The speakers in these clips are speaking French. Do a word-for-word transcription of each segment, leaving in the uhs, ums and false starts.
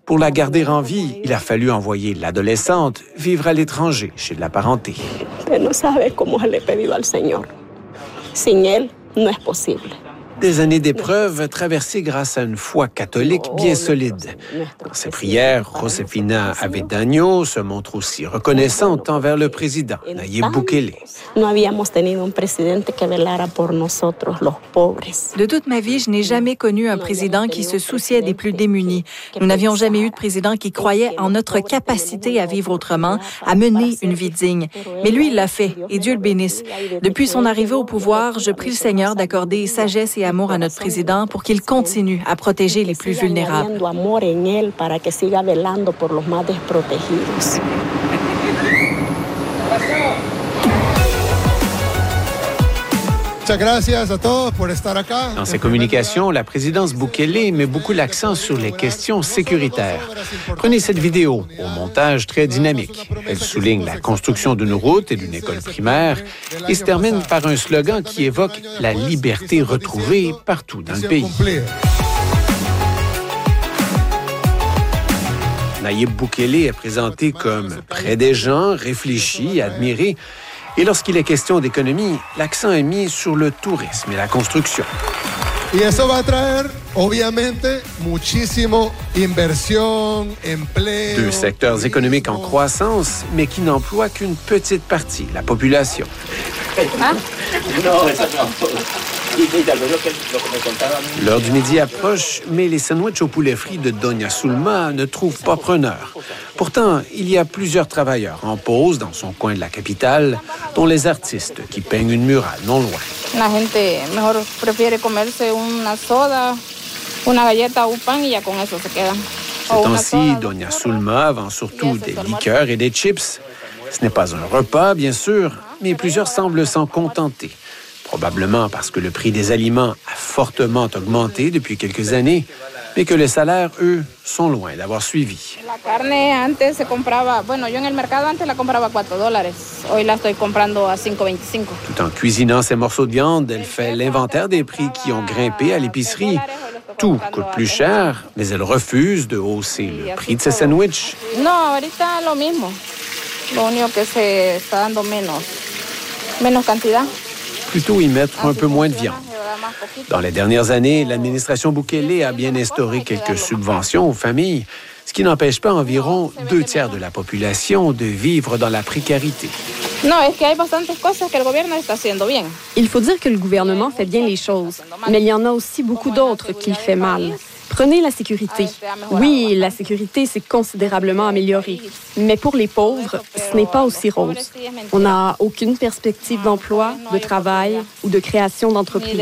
Pour la garder en vie, il a fallu envoyer l'adolescente vivre à l'étranger, chez de la parenté. No sabe cómo le he pedido al Señor. Sin él, no es posible. Des années d'épreuves traversées grâce à une foi catholique bien solide. Dans ses prières, Josefina Avedaño se montre aussi reconnaissante envers le président, Nayib Bukele. De toute ma vie, je n'ai jamais connu un président qui se souciait des plus démunis. Nous n'avions jamais eu de président qui croyait en notre capacité à vivre autrement, à mener une vie digne. Mais lui, il l'a fait, et Dieu le bénisse. Depuis son arrivée au pouvoir, je prie le Seigneur d'accorder sagesse et amour à notre président pour qu'il continue à protéger les plus vulnérables. Dans ses communications, la présidence Bukele met beaucoup l'accent sur les questions sécuritaires. Prenez cette vidéo, au montage très dynamique. Elle souligne la construction d'une route et d'une école primaire et se termine par un slogan qui évoque la liberté retrouvée partout dans le pays. Nayib Bukele est présenté comme près des gens, réfléchi, admiré. Et lorsqu'il est question d'économie, l'accent est mis sur le tourisme et la construction. Y eso va a traer, obviamente, muchísimo inversión, empleo. Deux secteurs économiques en croissance, mais qui n'emploient qu'une petite partie, la population. Ah? L'heure du midi approche, mais les sandwichs au poulet frit de Doña Zulma ne trouvent pas preneur. Pourtant, il y a plusieurs travailleurs en pause dans son coin de la capitale, dont les artistes qui peignent une murale non loin. La gente mejor prefiere comerse una soda, una galleta ou pan y ya con eso se quedan. Ces temps-ci, Doña Zulma vend surtout des liqueurs et des chips. Ce n'est pas un repas, bien sûr, mais plusieurs semblent s'en contenter. Probablement parce que le prix des aliments a fortement augmenté depuis quelques années, mais que les salaires, eux, sont loin d'avoir suivi. La carne antes se compraba, bueno, yo en el mercado antes la compraba a cuatro dólares. Hoy la estoy comprando a cinco veinticinco. Tout en cuisinant ses morceaux de viande, elle fait l'inventaire des prix qui ont grimpé à l'épicerie. Tout coûte plus cher, mais elle refuse de hausser le prix de ses sandwichs. No, ahorita lo mismo. Lo único que se está dando menos, menos cantidad. Plutôt y mettre un peu moins de viande. Dans les dernières années, l'administration Bukele a bien instauré quelques subventions aux familles, ce qui n'empêche pas environ deux tiers de la population de vivre dans la précarité. Il faut dire que le gouvernement fait bien les choses, mais il y en a aussi beaucoup d'autres qu'il fait mal. Prenez la sécurité. Oui, la sécurité s'est considérablement améliorée. Mais pour les pauvres, ce n'est pas aussi rose. On n'a aucune perspective d'emploi, de travail ou de création d'entreprise.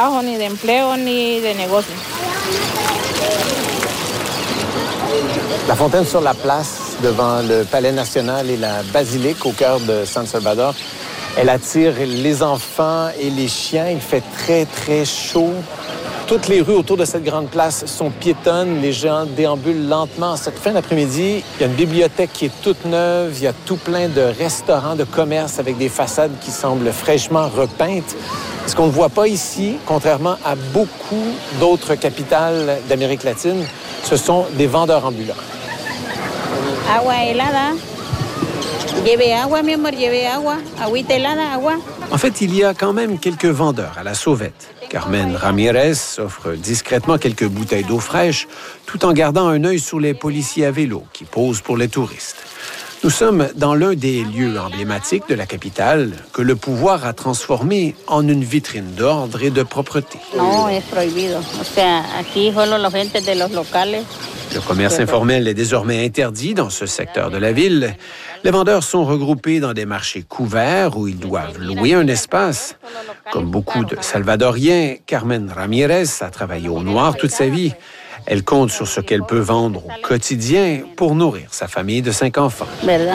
La fontaine sur la place, devant le Palais national et la basilique au cœur de San Salvador, elle attire les enfants et les chiens. Il fait très, très chaud. Toutes les rues autour de cette grande place sont piétonnes. Les gens déambulent lentement. Cette fin d'après-midi, il y a une bibliothèque qui est toute neuve. Il y a tout plein de restaurants, de commerces avec des façades qui semblent fraîchement repeintes. Ce qu'on ne voit pas ici, contrairement à beaucoup d'autres capitales d'Amérique latine, ce sont des vendeurs ambulants. Agua helada. Lleve agua, mi amor, lleve agua. Agüita helada, agua. En fait, il y a quand même quelques vendeurs à la sauvette. Carmen Ramirez offre discrètement quelques bouteilles d'eau fraîche, tout en gardant un œil sur les policiers à vélo qui posent pour les touristes. Nous sommes dans l'un des lieux emblématiques de la capitale que le pouvoir a transformé en une vitrine d'ordre et de propreté. Non, es prohibido. O sea, aquí solo la gente de los locales. Le commerce informel est désormais interdit dans ce secteur de la ville. Les vendeurs sont regroupés dans des marchés couverts où ils doivent louer un espace. Comme beaucoup de Salvadoriens, Carmen Ramirez a travaillé au noir toute sa vie. Elle compte sur ce qu'elle peut vendre au quotidien pour nourrir sa famille de cinq enfants.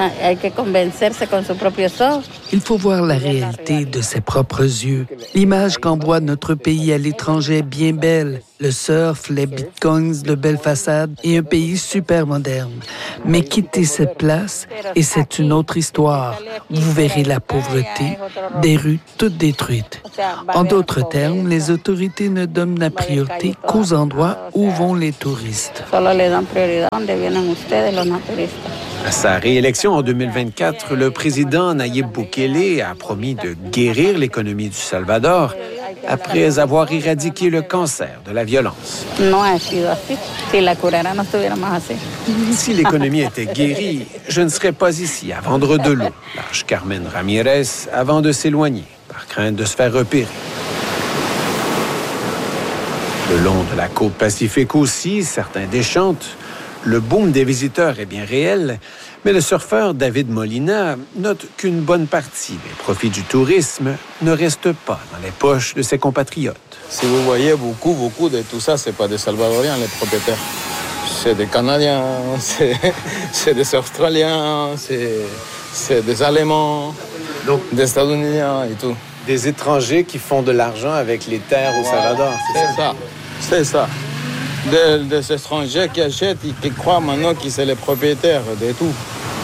Il faut voir la réalité de ses propres yeux. L'image qu'envoie notre pays à l'étranger est bien belle. Le surf, les bitcoins, de belles façades et un pays super moderne. Mais quittez cette place et c'est une autre histoire. Vous verrez la pauvreté, des rues toutes détruites. En d'autres termes, les autorités ne donnent la priorité qu'aux endroits où vont les touristes. À sa réélection en deux mille vingt-quatre, le président Nayib Bukele a promis de guérir l'économie du Salvador après avoir éradiqué le cancer de la violence. Si l'économie était guérie, je ne serais pas ici à vendre de l'eau, lâche Carmen Ramirez avant de s'éloigner, par crainte de se faire repérer. Le long de la côte Pacifique aussi, certains déchantent. Le boom des visiteurs est bien réel, mais le surfeur David Molina note qu'une bonne partie des profits du tourisme ne reste pas dans les poches de ses compatriotes. Si vous voyez beaucoup, beaucoup de tout ça, c'est pas des Salvadoriens, les propriétaires. C'est des Canadiens, c'est, c'est des Australiens, c'est, c'est des Allemands, donc, des États-Unis et tout. Des étrangers qui font de l'argent avec les terres au Salvador, c'est, c'est ça? ça. C'est ça. Des, des étrangers qui achètent et qui croient maintenant qu'ils sont les propriétaires de tout.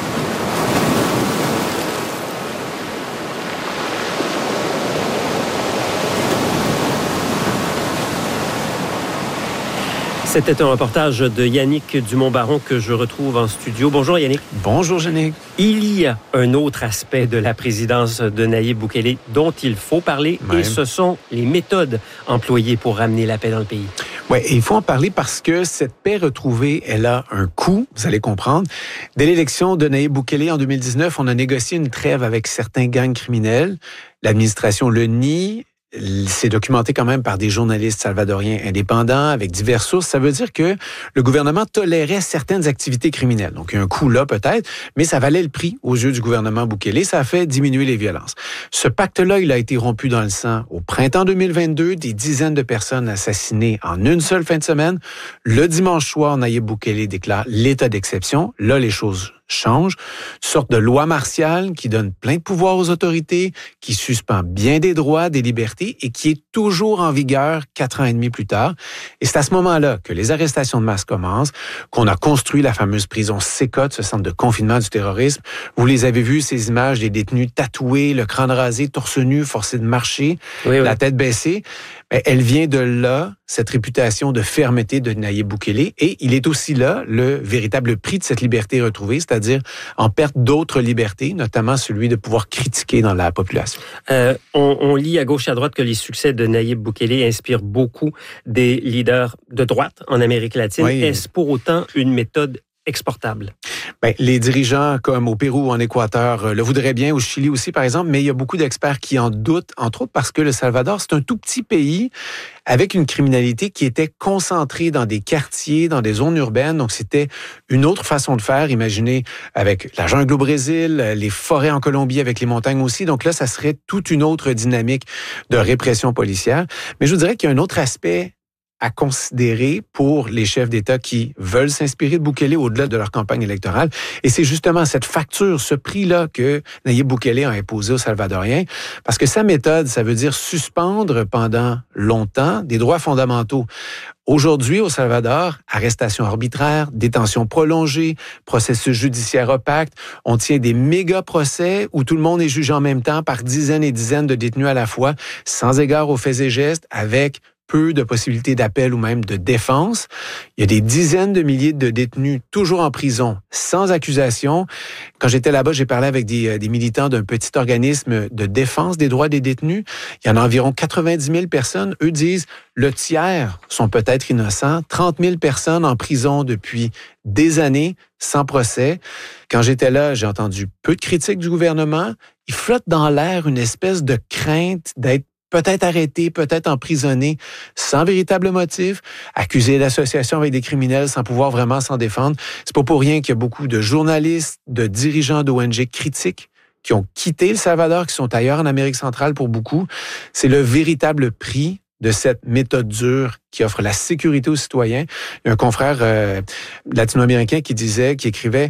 C'était un reportage de Yannick Dumont-Baron que je retrouve en studio. Bonjour Yannick. Bonjour Yannick. Il y a un autre aspect de la présidence de Nayib Bukele dont il faut parler, Même. et ce sont les méthodes employées pour ramener la paix dans le pays. Oui, il faut en parler parce que cette paix retrouvée, elle a un coût, vous allez comprendre. Dès l'élection de Nayib Bukele en deux mille dix-neuf, on a négocié une trêve avec certains gangs criminels. L'administration le nie. C'est documenté quand même par des journalistes salvadoriens indépendants avec diverses sources. Ça veut dire que le gouvernement tolérait certaines activités criminelles. Donc, il y a un coût là peut-être, mais ça valait le prix aux yeux du gouvernement Bukele. Ça a fait diminuer les violences. Ce pacte-là, il a été rompu dans le sang au printemps deux mille vingt-deux. Des dizaines de personnes assassinées en une seule fin de semaine. Le dimanche soir, Nayib Bukele déclare l'état d'exception. Là, les choses change, une sorte de loi martiale qui donne plein de pouvoirs aux autorités, qui suspend bien des droits, des libertés et qui est toujours en vigueur quatre ans et demi plus tard. Et c'est à ce moment-là que les arrestations de masse commencent, qu'on a construit la fameuse prison Sécotte, ce centre de confinement du terrorisme. Vous les avez vus, ces images des détenus tatoués, le crâne rasé, torse nu, forcés de marcher, oui, la oui. tête baissée. Mais elle vient de là, cette réputation de fermeté de Nayib Bukele, et il est aussi là le véritable prix de cette liberté retrouvée, c'est-à-dire en perte d'autres libertés, notamment celui de pouvoir critiquer dans la population. Euh, on, on lit à gauche et à droite que les succès de Nayib Bukele inspirent beaucoup des leaders de droite en Amérique latine. Oui. Est-ce pour autant une méthode exportable? Bien, les dirigeants comme au Pérou ou en Équateur le voudraient bien, au Chili aussi par exemple, mais il y a beaucoup d'experts qui en doutent, entre autres parce que le Salvador, c'est un tout petit pays avec une criminalité qui était concentrée dans des quartiers, dans des zones urbaines. Donc, c'était une autre façon de faire. Imaginez avec la jungle au Brésil, les forêts en Colombie, avec les montagnes aussi. Donc là, ça serait toute une autre dynamique de répression policière. Mais je vous dirais qu'il y a un autre aspect à considérer pour les chefs d'État qui veulent s'inspirer de Bukele au-delà de leur campagne électorale. Et c'est justement cette facture, ce prix-là que Nayib Bukele a imposé aux Salvadoriens. Parce que sa méthode, ça veut dire suspendre pendant longtemps des droits fondamentaux. Aujourd'hui, au Salvador, arrestation arbitraire, détention prolongée, processus judiciaire opaque. On tient des méga procès où tout le monde est jugé en même temps par dizaines et dizaines de détenus à la fois, sans égard aux faits et gestes, avec peu de possibilités d'appel ou même de défense. Il y a des dizaines de milliers de détenus toujours en prison, sans accusation. Quand j'étais là-bas, j'ai parlé avec des, des militants d'un petit organisme de défense des droits des détenus. Il y en a environ quatre-vingt-dix mille personnes. Eux disent, le tiers sont peut-être innocents. trente mille personnes en prison depuis des années, sans procès. Quand j'étais là, j'ai entendu peu de critiques du gouvernement. Il flotte dans l'air une espèce de crainte d'être peut-être arrêté, peut-être emprisonné, sans véritable motif, accusé d'association avec des criminels sans pouvoir vraiment s'en défendre. C'est pas pour rien qu'il y a beaucoup de journalistes, de dirigeants d'O N G critiques qui ont quitté le Salvador, qui sont ailleurs en Amérique centrale pour beaucoup. C'est le véritable prix de cette méthode dure qui offre la sécurité aux citoyens. Il y a un confrère euh, latino-américain qui disait, qui écrivait,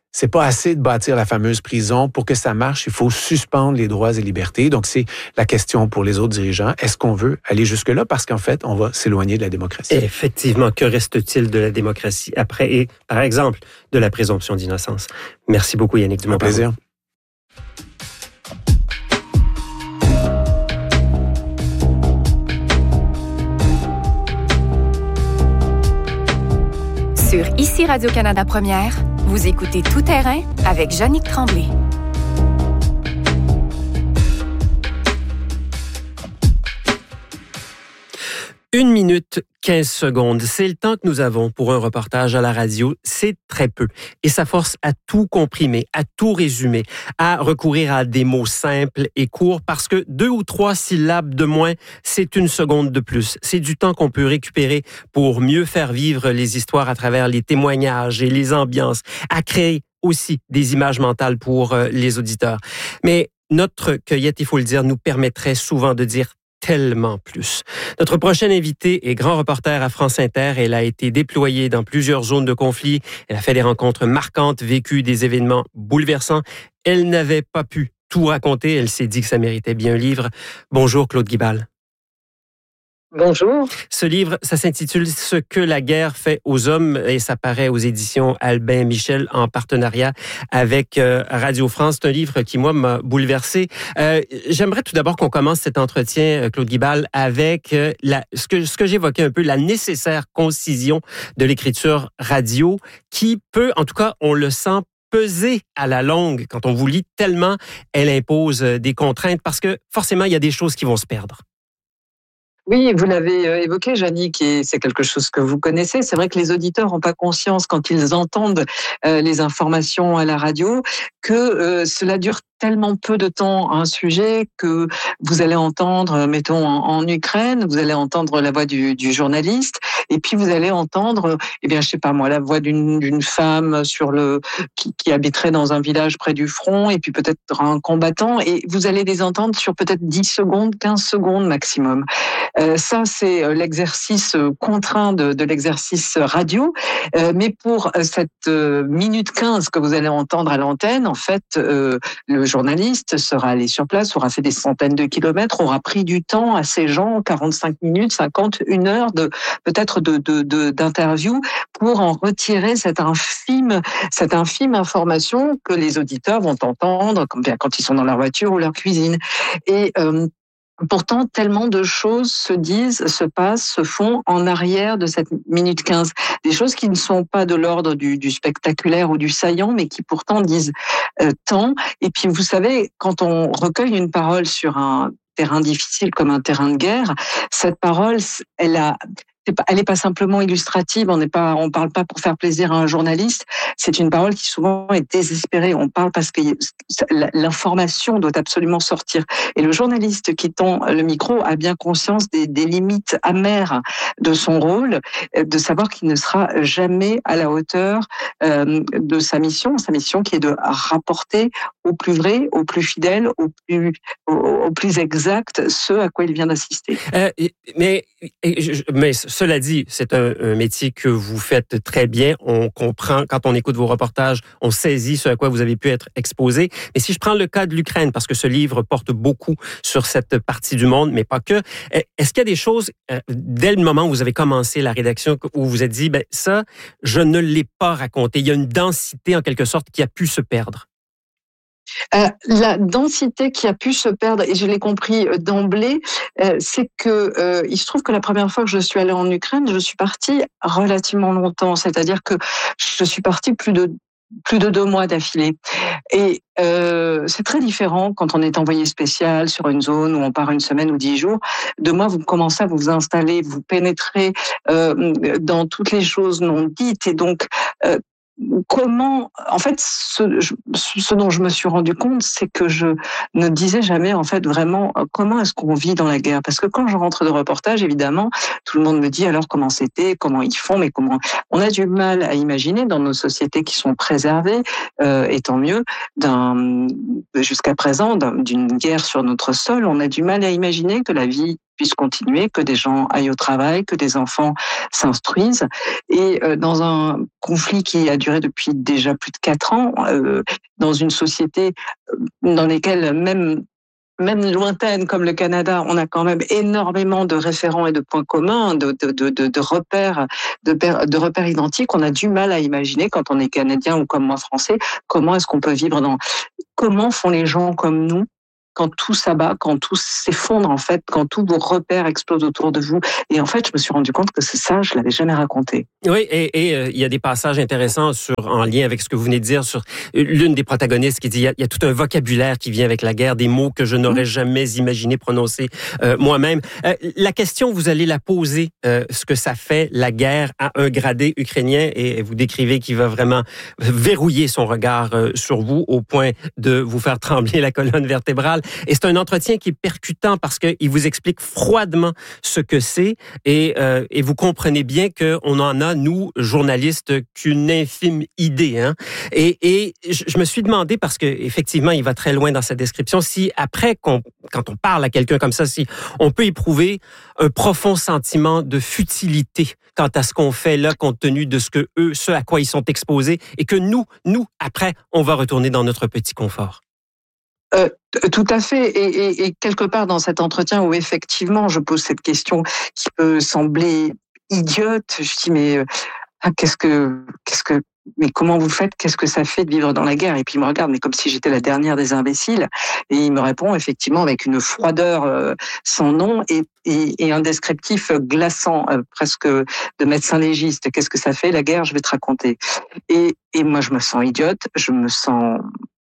c'est pas assez de bâtir la fameuse prison. Pour que ça marche, il faut suspendre les droits et libertés. Donc, c'est la question pour les autres dirigeants. Est-ce qu'on veut aller jusque-là? Parce qu'en fait, on va s'éloigner de la démocratie. Et effectivement, que reste-t-il de la démocratie après? Et, par exemple, de la présomption d'innocence. Merci beaucoup, Yannick Dumont. Un plaisir. Sur Ici Radio-Canada Première, vous écoutez Tout terrain avec Jannick Tremblay. Une minute, quinze secondes. C'est le temps que nous avons pour un reportage à la radio. C'est très peu. Et ça force à tout comprimer, à tout résumer, à recourir à des mots simples et courts parce que deux ou trois syllabes de moins, c'est une seconde de plus. C'est du temps qu'on peut récupérer pour mieux faire vivre les histoires à travers les témoignages et les ambiances, à créer aussi des images mentales pour les auditeurs. Mais notre cueillette, il faut le dire, nous permettrait souvent de dire tellement plus. Notre prochaine invitée est grand reporter à France Inter. Elle a été déployée dans plusieurs zones de conflit. Elle a fait des rencontres marquantes, vécu des événements bouleversants. Elle n'avait pas pu tout raconter. Elle s'est dit que ça méritait bien un livre. Bonjour Claude Guibal. Bonjour. Ce livre, ça s'intitule « Ce que la guerre fait aux hommes » et ça paraît aux éditions Albin Michel en partenariat avec euh, Radio France. C'est un livre qui, moi, m'a bouleversé. Euh, j'aimerais tout d'abord qu'on commence cet entretien, Claude Guibal, avec euh, la, ce que, ce que j'évoquais un peu, la nécessaire concision de l'écriture radio qui peut, en tout cas, on le sent, peser à la longue quand on vous lit tellement elle impose des contraintes parce que forcément, il y a des choses qui vont se perdre. Oui, vous l'avez évoqué, Jannick, et c'est quelque chose que vous connaissez. C'est vrai que les auditeurs n'ont pas conscience, quand ils entendent euh, les informations à la radio, que euh, cela dure tellement peu de temps un sujet que vous allez entendre, mettons, en, en Ukraine, vous allez entendre la voix du, du journaliste, et puis vous allez entendre, eh bien, je sais pas moi, la voix d'une, d'une femme sur le qui, qui habiterait dans un village près du front, et puis peut-être un combattant, et vous allez les entendre sur peut-être dix secondes, quinze secondes maximum. Euh, ça, c'est l'exercice contraint de, de l'exercice radio, euh, mais pour cette euh, minute quinze que vous allez entendre à l'antenne, en fait, euh, le journaliste sera allé sur place, aura fait des centaines de kilomètres, aura pris du temps à ces gens, quarante-cinq minutes, cinquante, une heure de peut-être de, de, de d'interview pour en retirer cette infime, cette infime information que les auditeurs vont entendre quand ils sont dans leur voiture ou leur cuisine. Et euh, pourtant, tellement de choses se disent, se passent, se font en arrière de cette minute quinze. Des choses qui ne sont pas de l'ordre du, du spectaculaire ou du saillant, mais qui pourtant disent euh, tant. Et puis, vous savez, quand on recueille une parole sur un terrain difficile comme un terrain de guerre, cette parole, elle a... elle n'est pas simplement illustrative, on n'est pas, on parle pas pour faire plaisir à un journaliste. C'est une parole qui souvent est désespérée. On parle parce que l'information doit absolument sortir. Et le journaliste qui tend le micro a bien conscience des, des limites amères de son rôle, de savoir qu'il ne sera jamais à la hauteur euh, de sa mission, sa mission qui est de rapporter au plus vrai, au plus fidèle, au plus, au, au plus exact ce à quoi il vient d'assister. Euh, mais, mais cela dit, c'est un, un métier que vous faites très bien. On comprend, quand on écoute vos reportages, on saisit ce à quoi vous avez pu être exposé. Mais si je prends le cas de l'Ukraine, parce que ce livre porte beaucoup sur cette partie du monde, mais pas que, est-ce qu'il y a des choses, dès le moment où vous avez commencé la rédaction, où vous vous êtes dit, ben ça, je ne l'ai pas raconté. Il y a une densité, en quelque sorte, qui a pu se perdre. Euh, la densité qui a pu se perdre, et je l'ai compris d'emblée, euh, c'est que euh, il se trouve que la première fois que je suis allée en Ukraine, je suis partie relativement longtemps, c'est-à-dire que je suis partie plus de plus de deux mois d'affilée. Et euh, c'est très différent quand on est envoyé spécial sur une zone où on part une semaine ou dix jours. Deux mois, vous commencez à vous installer, vous pénétrez euh, dans toutes les choses non dites, et donc euh, comment, en fait, ce, ce dont je me suis rendu compte, c'est que je ne disais jamais, en fait, vraiment, comment est-ce qu'on vit dans la guerre. Parce que quand je rentre de reportage, évidemment, tout le monde me dit alors comment c'était, comment ils font, mais comment... On a du mal à imaginer dans nos sociétés qui sont préservées, euh, et tant mieux, d'un, jusqu'à présent, d'un, d'une guerre sur notre sol, on a du mal à imaginer que la vie puisse continuer, que des gens aillent au travail, que des enfants s'instruisent. Et euh, dans un conflit qui a duré depuis depuis déjà plus de quatre ans, euh, dans une société dans laquelle même Même lointaine comme le Canada, on a quand même énormément de référents et de points communs, de, de, de, de, de repères, de, de repères identiques. On a du mal à imaginer, quand on est Canadien ou comme moi Français, comment est-ce qu'on peut vivre dans... Comment font les gens comme nous quand tout s'abat, quand tout s'effondre en fait, quand tous vos repères explosent autour de vous. Et en fait, je me suis rendu compte que c'est ça, je l'avais jamais raconté. Oui, et il euh, y a des passages intéressants sur, en lien avec ce que vous venez de dire sur l'une des protagonistes qui dit il y a, y a tout un vocabulaire qui vient avec la guerre, des mots que je n'aurais jamais imaginé prononcer euh, moi-même. Euh, la question, vous allez la poser, euh, ce que ça fait la guerre à un gradé ukrainien, et vous décrivez qu'il va vraiment verrouiller son regard euh, sur vous au point de vous faire trembler la colonne vertébrale. Et c'est un entretien qui est percutant parce qu'il vous explique froidement ce que c'est, et, euh, et vous comprenez bien qu'on en a, nous, journalistes, qu'une infime idée. Hein? Et, et je me suis demandé, parce qu'effectivement, il va très loin dans sa description, si après, qu'on, quand on parle à quelqu'un comme ça, si on peut éprouver un profond sentiment de futilité quant à ce qu'on fait là, compte tenu de ce que eux, ce à quoi ils sont exposés, et que nous, nous, après, on va retourner dans notre petit confort. Euh, tout à fait, et, et, et quelque part dans cet entretien où effectivement je pose cette question qui peut sembler idiote, je dis mais ah, qu'est-ce que, qu'est-ce que, mais comment vous faites, qu'est-ce que ça fait de vivre dans la guerre? Et puis il me regarde, mais comme si j'étais la dernière des imbéciles, et il me répond effectivement avec une froideur euh, sans nom et, et, et un descriptif glaçant, euh, presque de médecin légiste. Qu'est-ce que ça fait la guerre? Je vais te raconter. Et, et moi je me sens idiote, je me sens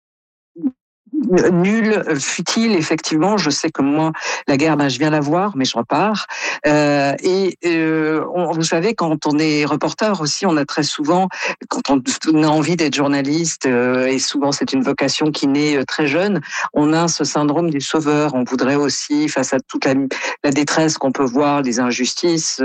nul, futile, effectivement. Je sais que moi, la guerre, ben, je viens la voir, mais je repars. Euh, et euh, on, vous savez, quand on est reporter aussi, on a très souvent, quand on, on a envie d'être journaliste, euh, et souvent c'est une vocation qui naît très jeune, on a ce syndrome du sauveur. On voudrait aussi, face à toute la, la détresse qu'on peut voir, des injustices,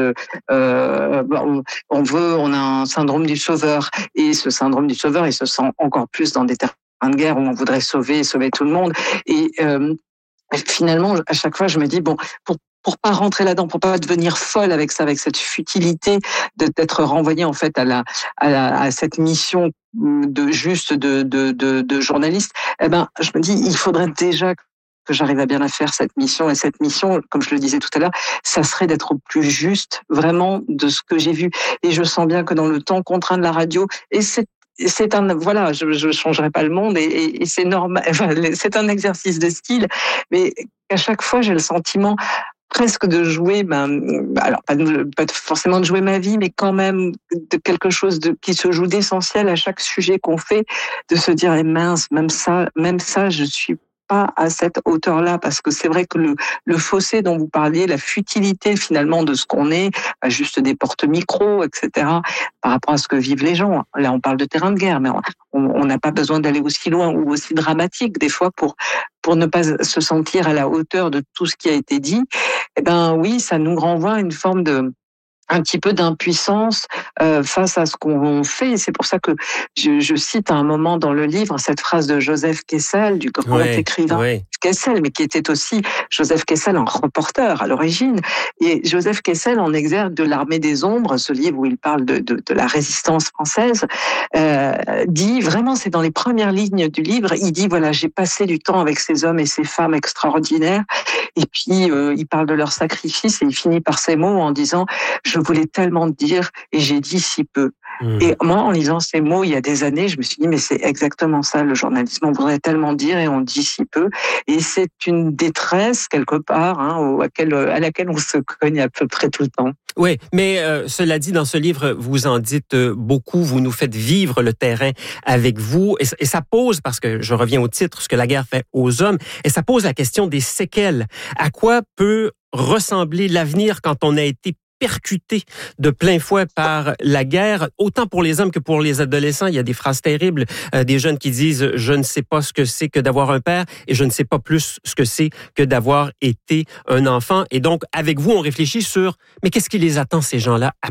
euh, on, on veut, on a un syndrome du sauveur. Et ce syndrome du sauveur, il se sent encore plus dans des terres de guerre où on voudrait sauver, sauver tout le monde. Et euh, finalement, à chaque fois, je me dis, bon, pour pour pas rentrer là-dedans, pour pas devenir folle avec ça, avec cette futilité de, d'être renvoyée en fait à la, à la, à cette mission de juste de, de, de, de journaliste, eh ben, je me dis, il faudrait déjà que j'arrive à bien la faire, cette mission. Et cette mission, comme je le disais tout à l'heure, ça serait d'être au plus juste, vraiment, de ce que j'ai vu. Et je sens bien que dans le temps contraint de la radio, et c'est C'est un, voilà, je ne changerai pas le monde et, et, et c'est normal, enfin, c'est un exercice de style, mais à chaque fois, j'ai le sentiment presque de jouer, ben, alors pas, de, pas forcément de jouer ma vie, mais quand même de quelque chose de, qui se joue d'essentiel à chaque sujet qu'on fait, de se dire, eh mince, même ça, même ça, je suis pas à cette hauteur-là, parce que c'est vrai que le, le fossé dont vous parliez, la futilité finalement de ce qu'on est, juste des porte-micros, et cetera, par rapport à ce que vivent les gens. Là, on parle de terrain de guerre, mais on n'a pas besoin d'aller aussi loin ou aussi dramatique des fois pour pour ne pas se sentir à la hauteur de tout ce qui a été dit. Eh ben oui, ça nous renvoie à une forme de un petit peu d'impuissance euh, face à ce qu'on fait. Et c'est pour ça que je, je cite à un moment dans le livre cette phrase de Joseph Kessel, du grand ouais, écrivain ouais. Kessel, mais qui était aussi Joseph Kessel, un reporter à l'origine. Et Joseph Kessel, en exergue de l'Armée des Ombres, ce livre où il parle de, de, de la résistance française, euh, dit vraiment, c'est dans les premières lignes du livre, il dit voilà, j'ai passé du temps avec ces hommes et ces femmes extraordinaires. Et puis euh, il parle de leur sacrifice et il finit par ces mots en disant je voulais tellement dire et j'ai dit si peu. Mmh. Et moi, en lisant ces mots il y a des années, je me suis dit mais c'est exactement ça le journalisme. On voudrait tellement dire et on dit si peu. Et c'est une détresse quelque part hein, à, laquelle, à laquelle on se cogne à peu près tout le temps. Oui, mais euh, cela dit, dans ce livre, vous en dites beaucoup, vous nous faites vivre le terrain avec vous, et, et ça pose, parce que je reviens au titre, ce que la guerre fait aux hommes, et ça pose la question des séquelles. À quoi peut ressembler l'avenir quand on a été percuté de plein fouet par la guerre, autant pour les hommes que pour les adolescents. Il y a des phrases terribles, euh, des jeunes qui disent « je ne sais pas ce que c'est que d'avoir un père et je ne sais pas plus ce que c'est que d'avoir été un enfant ». Et donc, avec vous, on réfléchit sur « mais qu'est-ce qui les attend, ces gens-là, après ?»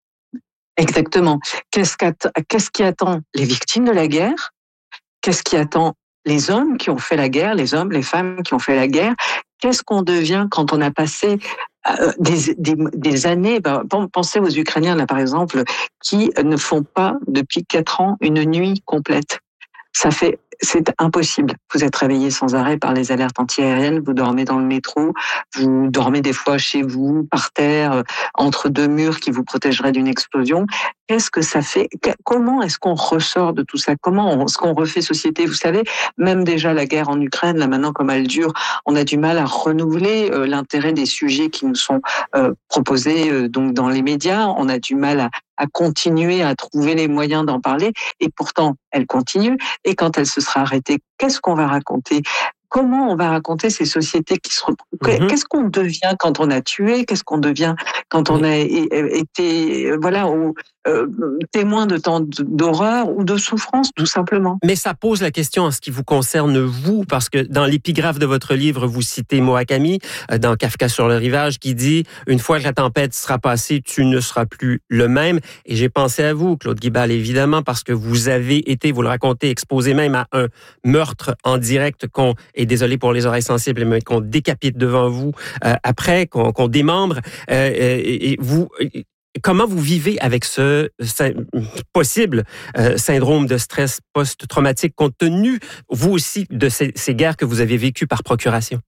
Exactement. Qu'est-ce, qu'est-ce qui attend les victimes de la guerre? Qu'est-ce qui attend les hommes qui ont fait la guerre, les hommes, les femmes qui ont fait la guerre? Qu'est-ce qu'on devient quand on a passé euh, des, des, des années. Ben, pensez aux Ukrainiens, là, par exemple, qui ne font pas, depuis quatre ans, une nuit complète. Ça fait, c'est impossible. Vous êtes réveillé sans arrêt par les alertes antiaériennes, vous dormez dans le métro, vous dormez des fois chez vous, par terre, entre deux murs qui vous protégeraient d'une explosion. Qu'est-ce que ça fait? Comment est-ce qu'on ressort de tout ça? Comment est-ce qu'on refait société? Vous savez, même déjà la guerre en Ukraine, là maintenant, comme elle dure, on a du mal à renouveler euh, l'intérêt des sujets qui nous sont euh, proposés euh, donc dans les médias. On a du mal à, à continuer à trouver les moyens d'en parler. Et pourtant, elle continue. Et quand elle se sera arrêtée, qu'est-ce qu'on va raconter? Comment on va raconter ces sociétés qui se retrouvent? Mmh. Qu'est-ce qu'on devient quand on a tué? Qu'est-ce qu'on devient quand on a été, voilà, au, euh, témoin de tant d'horreur ou de souffrance, tout simplement? Mais ça pose la question en ce qui vous concerne, vous, parce que dans l'épigraphe de votre livre, vous citez Murakami, dans Kafka sur le rivage, qui dit « Une fois que la tempête sera passée, tu ne seras plus le même ». Et j'ai pensé à vous, Claude Guibal, évidemment, parce que vous avez été, vous le racontez, exposé même à un meurtre en direct qu'on, et désolé pour les oreilles sensibles, mais qu'on décapite devant vous euh, après, qu'on, qu'on démembre. Euh, et, et vous, comment vous vivez avec ce, ce possible euh, syndrome de stress post-traumatique, compte tenu, vous aussi, de ces, ces guerres que vous avez vécues par procuration?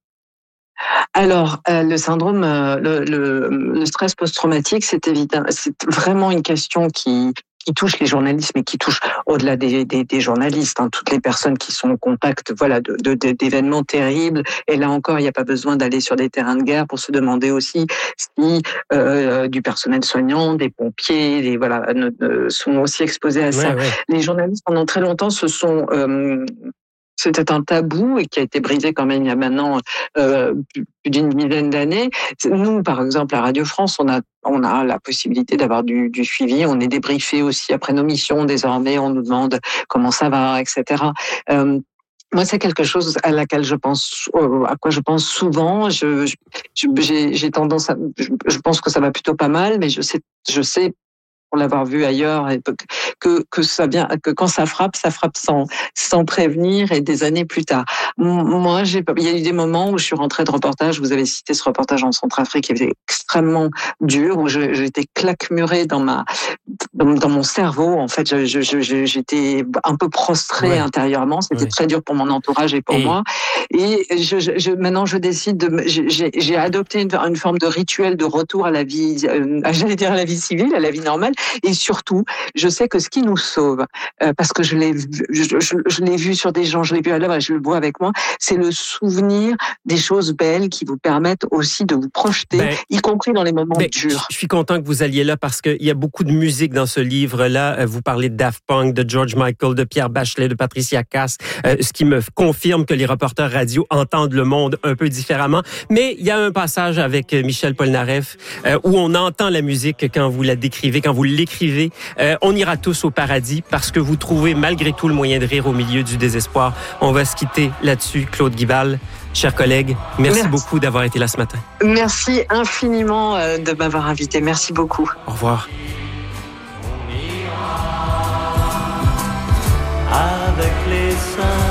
Alors, euh, le syndrome, euh, le, le, le stress post-traumatique, c'est évident, c'est vraiment une question qui qui touche les journalistes, mais qui touche au-delà des, des, des journalistes, hein, toutes les personnes qui sont en contact, voilà, de, de, de, d'événements terribles. Et là encore, il n'y a pas besoin d'aller sur des terrains de guerre pour se demander aussi si euh, du personnel soignant, des pompiers, des, voilà, ne, ne, sont aussi exposés à ça. Ouais, ouais. Les journalistes, pendant très longtemps, se sont euh, C'était un tabou et qui a été brisé quand même il y a maintenant euh, plus d'une dizaine d'années. Nous, par exemple, à Radio France, on a on a la possibilité d'avoir du, du suivi. On est débriefé aussi après nos missions. Désormais, on nous demande comment ça va, et cetera. Euh, Moi, c'est quelque chose à laquelle je pense, à quoi je pense souvent. Je, je j'ai, j'ai tendance à, je, je pense que ça va plutôt pas mal, mais je sais, je sais. Pour l'avoir vu ailleurs, et que que ça vient, que quand ça frappe, ça frappe sans sans prévenir et des années plus tard. Moi, j'ai, il y a eu des moments où je suis rentrée de reportage. Vous avez cité ce reportage en Centrafrique qui était extrêmement dur, où je, j'étais claquemurée dans ma dans, dans mon cerveau. En fait, je, je, je, j'étais un peu prostrée ouais. intérieurement. C'était ouais. très dur pour mon entourage et pour et... moi. Et je, je, je maintenant, je décide de, j'ai, j'ai adopté une, une forme de rituel de retour à la vie, euh, j'allais dire à la vie civile, à la vie normale. Et surtout, je sais que ce qui nous sauve, euh, parce que je l'ai vu, je, je, je l'ai vu sur des gens, je l'ai vu à l'œuvre et je le vois avec moi, c'est le souvenir des choses belles qui vous permettent aussi de vous projeter, ben, y compris dans les moments ben, durs. Je suis content que vous alliez là parce qu'il y a beaucoup de musique dans ce livre-là. Vous parlez de Daft Punk, de George Michael, de Pierre Bachelet, de Patricia Cass, euh, ce qui me confirme que les reporters radio entendent le monde un peu différemment. Mais il y a un passage avec Michel Polnareff euh, où on entend la musique quand vous la décrivez, quand vous l'écrivez. Euh, on ira tous au paradis parce que vous trouvez malgré tout le moyen de rire au milieu du désespoir. On va se quitter là-dessus. Claude Guibal, chers collègues, merci, merci beaucoup d'avoir été là ce matin. Merci infiniment de m'avoir invité. Merci beaucoup. Au revoir. On ira avec les saints.